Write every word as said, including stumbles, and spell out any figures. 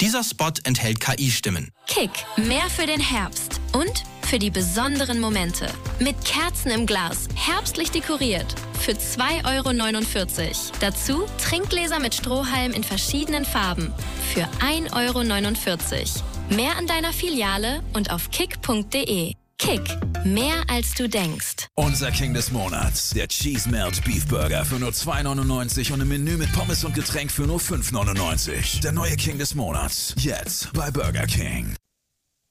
Dieser Spot enthält K I-Stimmen. Kick, mehr für den Herbst und für die besonderen Momente. Mit Kerzen im Glas, herbstlich dekoriert. Für zwei Euro neunundvierzig. Dazu Trinkgläser mit Strohhalm in verschiedenen Farben. Für ein Euro neunundvierzig. Mehr an deiner Filiale und auf kick punkt de. Kick, mehr als du denkst. Unser King des Monats, der Cheese Melt Beef Burger für nur zwei neunundneunzig und ein Menü mit Pommes und Getränk für nur fünf neunundneunzig. Der neue King des Monats, jetzt bei Burger King.